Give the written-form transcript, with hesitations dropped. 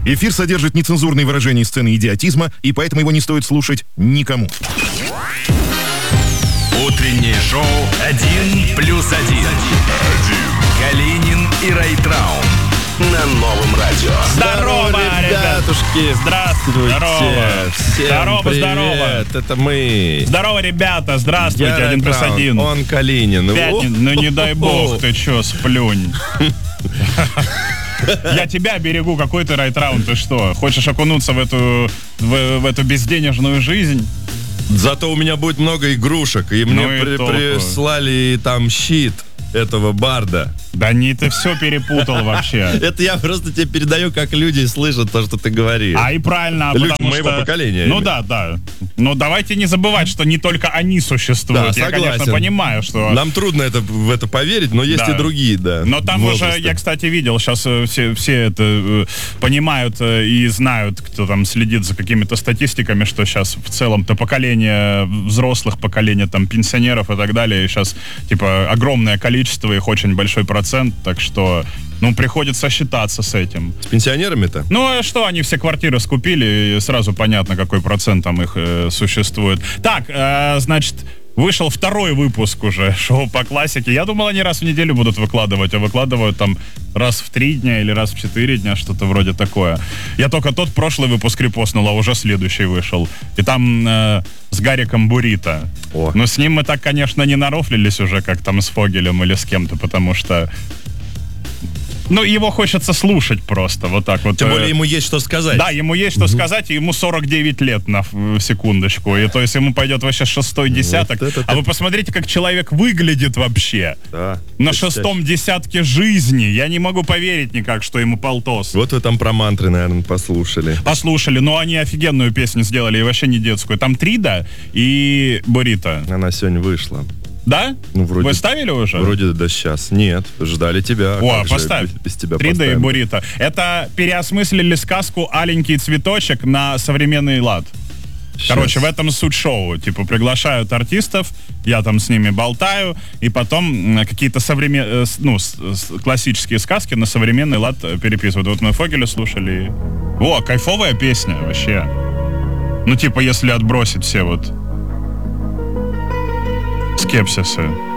Эфир содержит нецензурные выражения и сцены идиотизма, и поэтому его не стоит слушать никому. Утреннее шоу «1+1». Калинин и Райтрау на Новом радио. Здорово, ребятушки! Здравствуйте! Здорово! Всем Здорово, привет! здорово! Это мы! Здорово, ребята! Здравствуйте, Я 1+1. Он Калинин. Ну не дай бог, ты чё, сплюнь. Я тебя берегу, какой ты Райтраун, ты что? Хочешь окунуться в эту безденежную жизнь? Зато у меня будет много игрушек, и мне прислали там щит этого барда. Да не, ты все перепутал вообще. Это я просто тебе передаю, как люди слышат то, что ты говоришь. А и правильно, люди потому моего что... поколения. Ну да. Но давайте не забывать, что не только они существуют. Да, я, согласен. конечно, понимаю, что... Нам трудно в это поверить, но есть и другие, да. Но там возрасты. уже, я, кстати, видел, сейчас все это понимают и знают, кто там следит за какими-то статистиками, что сейчас в целом-то поколение взрослых, поколение там пенсионеров и так далее, и сейчас, типа, огромное количество, их очень большой процент, так что, приходится считаться с этим. С пенсионерами-то? Ну, а что, они все квартиры скупили, и сразу понятно, какой процент там их существует. Так, значит, вышел второй выпуск уже шоу по классике. Я думал, они раз в неделю будут выкладывать, а выкладывают там раз в 3 дня или раз в 4 дня, что-то вроде такое. Я только тот прошлый выпуск репостнул, а уже следующий вышел. И там с Гариком Бурито. Но с ним мы так, конечно, не нарофлились уже, как там с Фогелем или с кем-то, потому что... его хочется слушать просто, вот так вот. Тем более ему есть что сказать. Да, ему есть что сказать, и ему 49 лет, на секундочку. И то есть ему пойдет вообще 6-й десяток. А вы посмотрите, как человек выглядит вообще. Да. На 6-м десятке жизни. Я не могу поверить никак, что ему полтос. Вот вы там про мантры, наверное, послушали. Послушали, но они офигенную песню сделали, и вообще не детскую. Там Трида и Бурито. Она сегодня вышла. Да? Вроде, вы ставили уже? Вроде да сейчас. Нет, ждали тебя. О, поставь. Без тебя 3D и Бурито. Это переосмыслили сказку «Аленький цветочек» на современный лад. Сейчас. Короче, в этом суть шоу. Типа, приглашают артистов, я там с ними болтаю, и потом какие-то классические сказки на современный лад переписывают. Вот мы Фогеля слушали. О, кайфовая песня вообще. Если отбросить все скепсисы.